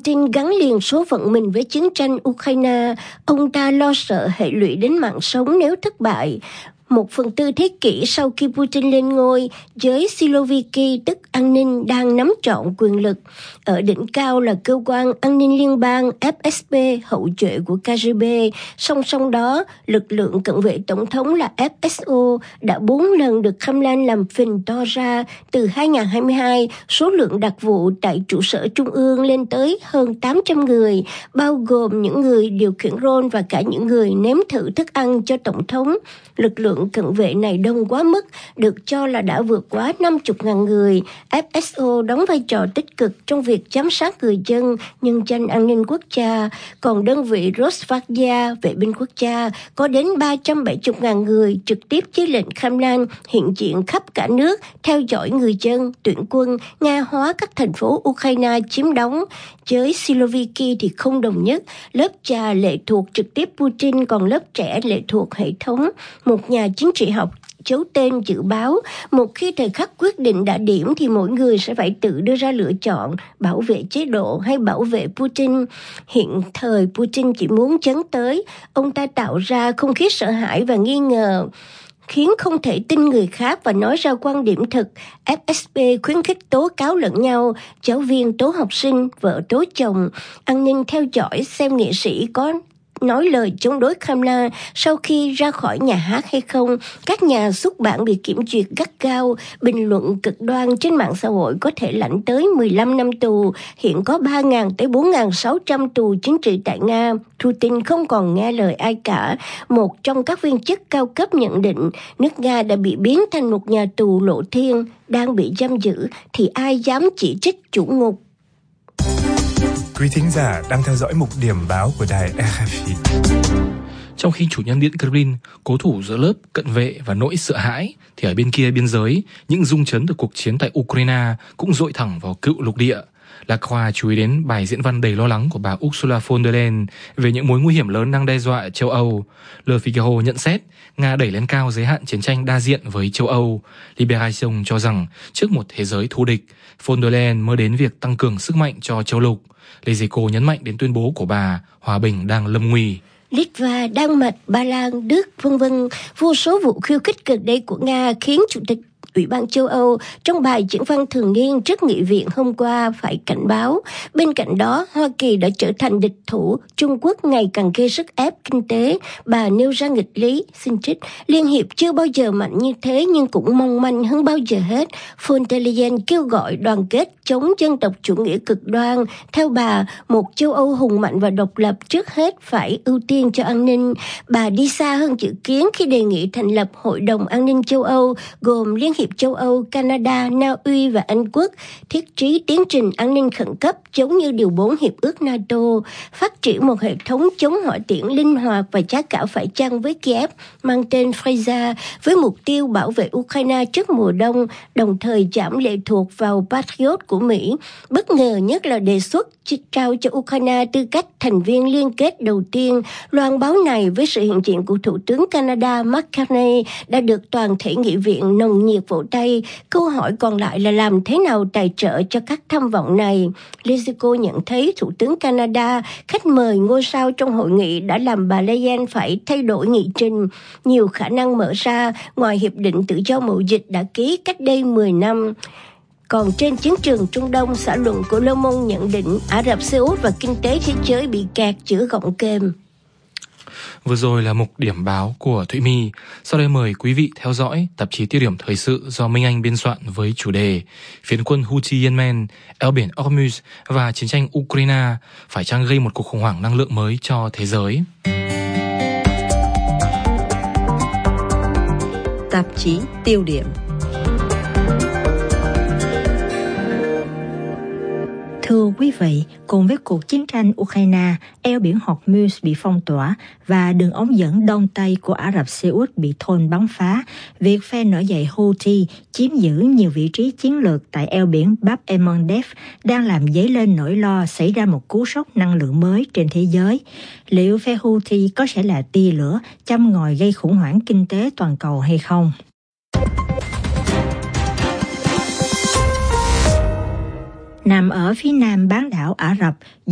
Putin gắn liền số phận mình với chiến tranh Ukraine, ông ta lo sợ hệ lụy đến mạng sống nếu thất bại. 1/4 thế kỷ sau khi Putin lên ngôi, giới Siloviki tức an ninh đang nắm trọn quyền lực. Ở đỉnh cao là cơ quan an ninh liên bang FSB, hậu duệ của KGB. Song song đó, lực lượng cận vệ tổng thống là FSO đã 4 lần được Kremlin làm phình to ra. Từ 2022, số lượng đặc vụ tại trụ sở trung ương lên tới hơn 800 người, bao gồm những người điều khiển drone và cả những người nếm thử thức ăn cho tổng thống. Lực lượng cận vệ này đông quá mức, được cho là đã vượt quá 50.000 người. FSO đóng vai trò tích cực trong việc giám sát người dân, nhân danh an ninh quốc gia. Còn đơn vị Rosgvardia, vệ binh quốc gia, có đến 370.000 người trực tiếp dưới lệnh Kremlin hiện diện khắp cả nước, theo dõi người dân, tuyển quân, Nga hóa các thành phố Ukraine chiếm đóng. Giới Siloviki thì không đồng nhất, lớp già lệ thuộc trực tiếp Putin, còn lớp trẻ lệ thuộc hệ thống. Một nhà chính trị học giấu tên dự báo, một khi thời khắc quyết định đã điểm thì mỗi người sẽ phải tự đưa ra lựa chọn bảo vệ chế độ hay bảo vệ Putin. Hiện thời Putin chỉ muốn chấn tới, ông ta tạo ra không khí sợ hãi và nghi ngờ, khiến không thể tin người khác và nói ra quan điểm thực. FSB khuyến khích tố cáo lẫn nhau, giáo viên tố học sinh, vợ tố chồng, an ninh theo dõi xem nghệ sĩ có nói lời chống đối Kremlin sau khi ra khỏi nhà hát hay không. Các nhà xuất bản bị kiểm duyệt gắt gao, bình luận cực đoan trên mạng xã hội có thể lãnh tới 15 năm tù. Hiện có 3.000 tới 4.600 tù chính trị tại Nga. Putin không còn nghe lời ai cả. Một trong các viên chức cao cấp nhận định nước Nga đã bị biến thành một nhà tù lộ thiên, đang bị giam giữ thì ai dám chỉ trích chủ ngục. Quý thính giả đang theo dõi mục điểm báo của đài RFI. Trong khi chủ nhân Điện Kremlin cố thủ giữa lớp cận vệ và nỗi sợ hãi, thì ở bên kia biên giới, những rung chấn từ cuộc chiến tại Ukraine cũng dội thẳng vào cựu lục địa. Lạc Khoa chú ý đến bài diễn văn đầy lo lắng của bà Ursula von der Leyen về những mối nguy hiểm lớn đang đe dọa châu Âu. Le Figaro nhận xét Nga đẩy lên cao giới hạn chiến tranh đa diện với châu Âu. Libération cho rằng trước một thế giới thù địch, von der Leyen mơ đến việc tăng cường sức mạnh cho châu lục. Les Echos nhấn mạnh đến tuyên bố của bà, hòa bình đang lâm nguy. Litva, Đan Mạch, Ba Lan, Đức, v.v. Vô số vụ khiêu khích gần đây của Nga khiến Chủ tịch Ủy ban châu Âu trong bài diễn văn thường niên trước nghị viện hôm qua phải cảnh báo. Bên cạnh đó, Hoa Kỳ đã trở thành địch thủ, Trung Quốc ngày càng gây sức ép kinh tế. Bà nêu ra nghịch lý, xin trích, Liên hiệp chưa bao giờ mạnh như thế nhưng cũng mong manh hơn bao giờ hết. Von der Leyen kêu gọi đoàn kết chống dân tộc chủ nghĩa cực đoan. Theo bà, một châu Âu hùng mạnh và độc lập trước hết phải ưu tiên cho an ninh. Bà đi xa hơn dự kiến khi đề nghị thành lập Hội đồng An ninh châu Âu, gồm Liên hiệp châu Âu, Canada, Na Uy và Anh Quốc, thiết trí tiến trình an ninh khẩn cấp giống như điều 4 hiệp ước NATO, phát triển một hệ thống chống hỏa tiễn linh hoạt và giá cả phải chăng với Kiev, mang tên Freya, với mục tiêu bảo vệ Ukraine trước mùa đông, đồng thời giảm lệ thuộc vào Patriot của Mỹ. Bất ngờ nhất là đề xuất trao cho Ukraine tư cách thành viên liên kết đầu tiên. Loan báo này với sự hiện diện của Thủ tướng Canada Mark Carney đã được toàn thể nghị viện nồng nhiệt vỗ tay. Câu hỏi còn lại là làm thế nào tài trợ cho các tham vọng này. Lezico nhận thấy Thủ tướng Canada, khách mời ngôi sao trong hội nghị, đã làm bà Leyen phải thay đổi nghị trình. Nhiều khả năng mở ra ngoài Hiệp định Tự do Mậu Dịch đã ký cách đây 10 năm. Còn trên chiến trường Trung Đông, xã luận của Le Monde nhận định Ả Rập Xê Út và kinh tế thế giới bị kẹt giữa gọng kềm. Vừa rồi là mục điểm báo của Thụy My. Sau đây mời quý vị theo dõi tạp chí tiêu điểm thời sự do Minh Anh biên soạn với chủ đề Phiến quân Houthi Yemen, eo biển Hormuz và chiến tranh Ukraine phải chăng gây một cuộc khủng hoảng năng lượng mới cho thế giới. Tạp chí tiêu điểm. Thưa quý vị, cùng với cuộc chiến tranh Ukraine, eo biển Hormuz bị phong tỏa và đường ống dẫn Đông Tây của Ả Rập Xê Út bị thôn bắn phá, việc phe nổi dậy Houthi chiếm giữ nhiều vị trí chiến lược tại eo biển Bab el-Mandeb đang làm dấy lên nỗi lo xảy ra một cú sốc năng lượng mới trên thế giới. Liệu phe Houthi có sẽ là tia lửa châm ngòi gây khủng hoảng kinh tế toàn cầu hay không? Nằm ở phía nam bán đảo Ả Rập,